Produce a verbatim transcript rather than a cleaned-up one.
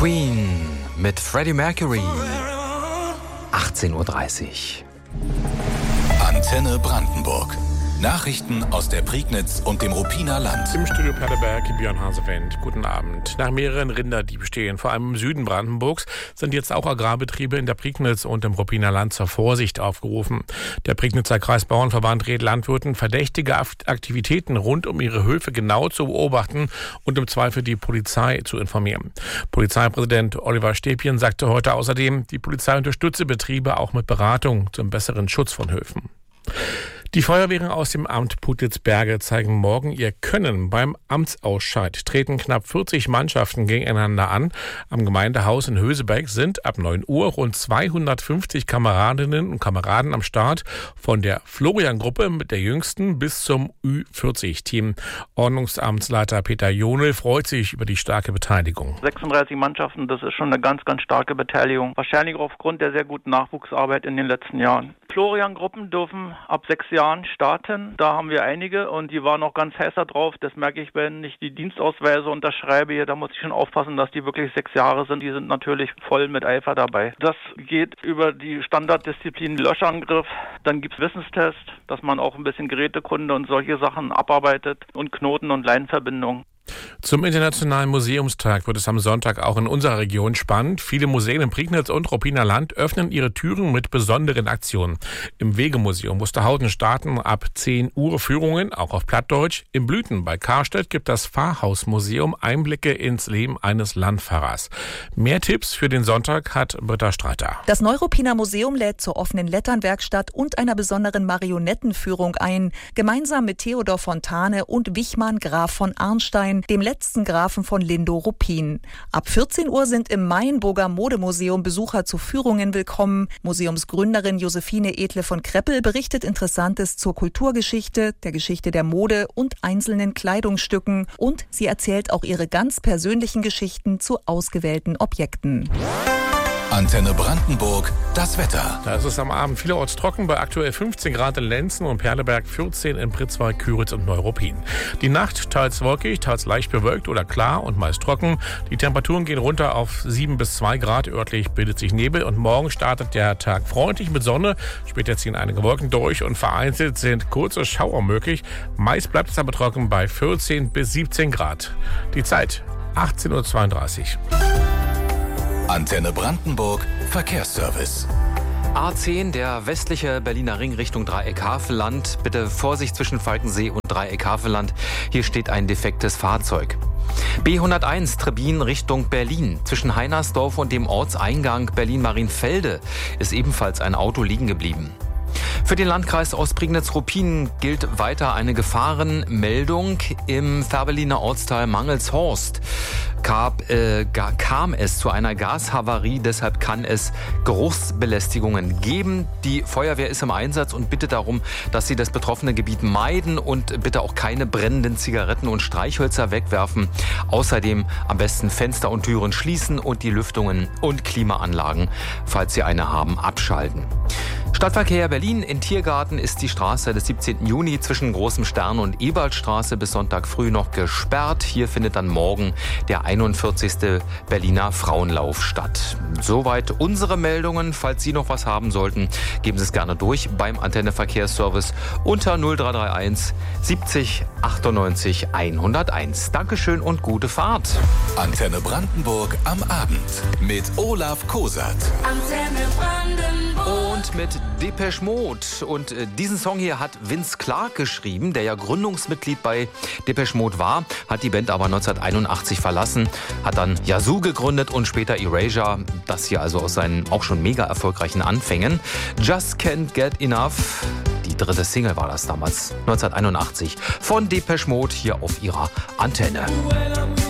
Queen mit Freddie Mercury. achtzehn Uhr dreißig. Antenne Brandenburg. Nachrichten aus der Prignitz und dem Ruppiner Land. Im Studio Paderberg, Björn Hasewind. Guten Abend. Nach mehreren Rinderdiebstählen, vor allem im Süden Brandenburgs, sind jetzt auch Agrarbetriebe in der Prignitz und im Ruppiner Land zur Vorsicht aufgerufen. Der Prignitzer Kreisbauernverband rät Landwirten, verdächtige Aktivitäten rund um ihre Höfe genau zu beobachten und im Zweifel die Polizei zu informieren. Polizeipräsident Oliver Stäbchen sagte heute außerdem, die Polizei unterstütze Betriebe auch mit Beratung zum besseren Schutz von Höfen. Die Feuerwehren aus dem Amt Putlitz-Berge zeigen morgen ihr Können beim Amtsausscheid. Treten knapp vierzig Mannschaften gegeneinander an. Am Gemeindehaus in Hösebeck sind ab neun Uhr rund zweihundertfünfzig Kameradinnen und Kameraden am Start. Von der Florian-Gruppe mit der jüngsten bis zum Ü vierzig Team. Ordnungsamtsleiter Peter Jonel freut sich über die starke Beteiligung. sechsunddreißig Mannschaften, das ist schon eine ganz, ganz starke Beteiligung. Wahrscheinlich aufgrund der sehr guten Nachwuchsarbeit in den letzten Jahren. Florian-Gruppen dürfen ab sechs Jahren starten. Da haben wir einige und die waren auch ganz heiß da drauf. Das merke ich, wenn ich die Dienstausweise unterschreibe hier. Da muss ich schon aufpassen, dass die wirklich sechs Jahre sind. Die sind natürlich voll mit Eifer dabei. Das geht über die Standarddisziplin Löschangriff. Dann gibt es Wissenstest, dass man auch ein bisschen Gerätekunde und solche Sachen abarbeitet und Knoten- und Leinenverbindungen. Zum Internationalen Museumstag wird es am Sonntag auch in unserer Region spannend. Viele Museen im Prignitz und Ruppiner Land öffnen ihre Türen mit besonderen Aktionen. Im Wegemuseum Wusterhausen starten ab zehn Uhr Führungen, auch auf Plattdeutsch. Im Blüten bei Karstedt gibt das Pfarrhausmuseum Einblicke ins Leben eines Landpfarrers. Mehr Tipps für den Sonntag hat Britta Streiter. Das Neuruppiner Museum lädt zur offenen Letternwerkstatt und einer besonderen Marionettenführung ein, gemeinsam mit Theodor Fontane und Wichmann Graf von Arnstein, dem letzten Grafen von Lindow-Ruppin. Ab vierzehn Uhr sind im Mayenburger Modemuseum Besucher zu Führungen willkommen. Museumsgründerin Josephine Edle von Kreppel berichtet Interessantes zur Kulturgeschichte, der Geschichte der Mode und einzelnen Kleidungsstücken. Und sie erzählt auch ihre ganz persönlichen Geschichten zu ausgewählten Objekten. Antenne Brandenburg, das Wetter. Da ist es am Abend vielerorts trocken, bei aktuell fünfzehn Grad in Lenzen und Perleberg, vierzehn in Pritzwalk, Küritz und Neuruppin. Die Nacht teils wolkig, teils leicht bewölkt oder klar und meist trocken. Die Temperaturen gehen runter auf sieben bis zwei Grad, örtlich bildet sich Nebel und morgen startet der Tag freundlich mit Sonne. Später ziehen einige Wolken durch und vereinzelt sind kurze Schauer möglich. Meist bleibt es aber trocken bei vierzehn bis siebzehn Grad. Die Zeit achtzehn Uhr zweiunddreißig. Antenne Brandenburg, Verkehrsservice. A zehn, der westliche Berliner Ring Richtung Dreieck-Havelland. Bitte Vorsicht zwischen Falkensee und Dreieck-Havelland. Hier steht ein defektes Fahrzeug. B hunderteins, Trebin Richtung Berlin. Zwischen Heinersdorf und dem Ortseingang Berlin-Marienfelde ist ebenfalls ein Auto liegen geblieben. Für den Landkreis Ostprignitz-Ruppin gilt weiter eine Gefahrenmeldung. Im Fährberliner Ortsteil Mangelshorst kam, äh, kam es zu einer Gashavarie, deshalb kann es Geruchsbelästigungen geben. Die Feuerwehr ist im Einsatz und bittet darum, dass Sie das betroffene Gebiet meiden und bitte auch keine brennenden Zigaretten und Streichhölzer wegwerfen. Außerdem am besten Fenster und Türen schließen und die Lüftungen und Klimaanlagen, falls Sie eine haben, abschalten. Stadtverkehr Berlin. In Tiergarten ist die Straße des siebzehnten Juni zwischen Großem Stern und Ebertstraße bis Sonntag früh noch gesperrt. Hier findet dann morgen der einundvierzigste Berliner Frauenlauf statt. Soweit unsere Meldungen. Falls Sie noch was haben sollten, geben Sie es gerne durch beim Antenne Verkehrsservice unter null drei drei eins siebzig achtundneunzig hunderteins. Dankeschön und gute Fahrt. Antenne Brandenburg am Abend mit Olaf Kosat. Antenne Brandenburg. Und mit Depeche Mode. Und äh, diesen Song hier hat Vince Clarke geschrieben, der ja Gründungsmitglied bei Depeche Mode war, hat die Band aber neunzehnhunderteinundachtzig verlassen, hat dann Yazoo gegründet und später Erasure, das hier also aus seinen auch schon mega erfolgreichen Anfängen. Just Can't Get Enough, die dritte Single war das damals, neunzehnhunderteinundachtzig, von Depeche Mode hier auf ihrer Antenne.